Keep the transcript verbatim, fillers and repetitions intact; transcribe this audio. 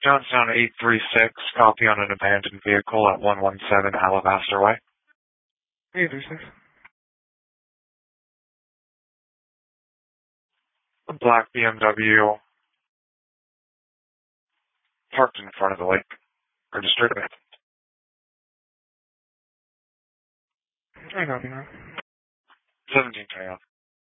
Johnstown eight three six, copy on an abandoned vehicle at one one seven Alabaster Way. eight three six. A black B M W parked in front of the lake. Registered abandoned. I copy now. seventeen twenty-one.